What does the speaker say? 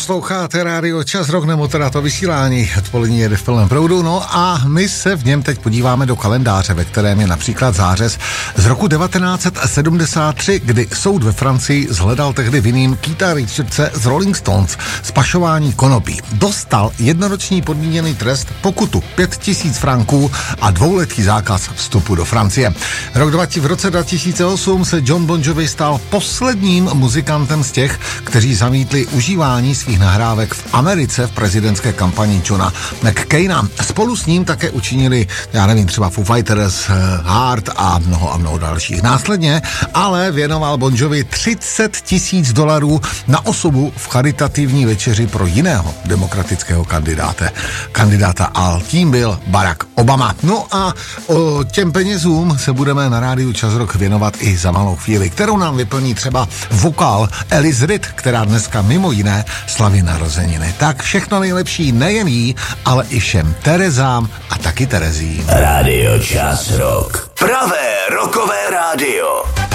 Posloucháte rádio Čas Rock, nebo teda to vysílání odpolední jede v plném proudu, no a my se v něm teď podíváme do kalendáře, ve kterém je například zářez z roku 1973, kdy soud ve Francii shledal tehdy vinným Keitha Richardse z Rolling Stones z pašování konopí. Dostal jednoroční podmíněný trest, pokutu 5000 franků a 2letý zákaz vstupu do Francie. V roce 2008 se Jon Bon Jovi stal posledním muzikantem z těch, kteří zamítli užívání svých nahrávek v Americe v prezidentské kampani Johna McCaina. Spolu s ním také učinili, třeba Foo Fighters, Heart a mnoho dalších. Následně ale věnoval Bon Jovi $30,000 na osobu v charitativní večeři pro jiného demokratického kandidáta a tím byl Barack Obama. No a o těm penězům se budeme na rádiu Čas Rock věnovat i za malou chvíli, kterou nám vyplní třeba vokál Alice Reed, která dneska mimo jiné slaví narozeniny. Tak všechno nejlepší nejen jí, ale i všem Terezám a taky Terezím. Rádio Čas Rock. Pravé rockové rádio.